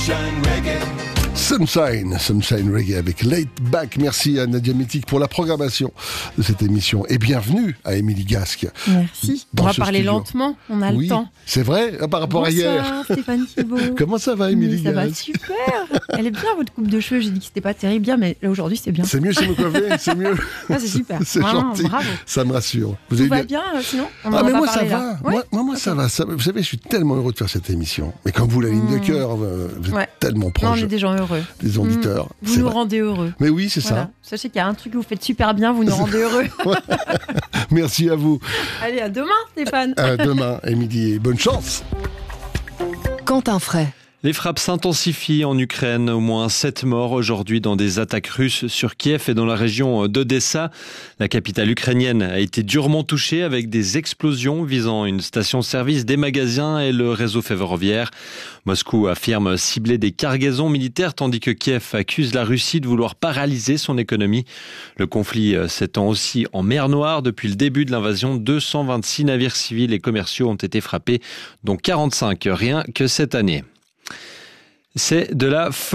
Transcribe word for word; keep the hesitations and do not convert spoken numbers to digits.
Sunshine Reggae. Sunshine, Sunshine Reggae avec Late Back. Merci à Nadia Métic pour la programmation de cette émission. Et bienvenue à Émilie Gasque. Merci. On va parler studio. lentement, on a oui, le temps. C'est vrai, par rapport Bonsoir, à hier. Stéphane Thibault. Comment ça va, Émilie Ça Gasque? va super. Elle est bien, votre coupe de cheveux. J'ai dit que c'était pas terrible bien, mais là aujourd'hui c'est bien. C'est mieux chez me coiffer, c'est mieux. Ah, c'est super. C'est Vraiment, gentil. bravo. Ça me rassure. Vous Tout avez va bien, bien, euh, sinon on Ah, en mais a moi pas ça parlé, va. là. Moi, Ouais moi, moi okay. ça va. Ça, vous savez, je suis tellement heureux de faire cette émission. Mais comme vous, la ligne de mmh. cœur, vous êtes ouais. tellement Non, proche on est des gens heureux. des auditeurs. Mmh. Vous nous vrai. rendez heureux. Mais oui, c'est voilà. ça. Sachez qu'il y a un truc que vous faites super bien, vous nous rendez heureux. Merci à vous. Allez, à demain, Stéphane. À demain, Émilie, et bonne chance. Quentin Fray. Les frappes s'intensifient en Ukraine. Au moins sept morts aujourd'hui dans des attaques russes sur Kiev et dans la région d'Odessa. La capitale ukrainienne a été durement touchée avec des explosions visant une station-service, des magasins et le réseau ferroviaire. Moscou affirme cibler des cargaisons militaires tandis que Kiev accuse la Russie de vouloir paralyser son économie. Le conflit s'étend aussi en mer Noire. Depuis le début de l'invasion, deux cent vingt-six navires civils et commerciaux ont été frappés, dont quarante-cinq rien que cette année. C'est de la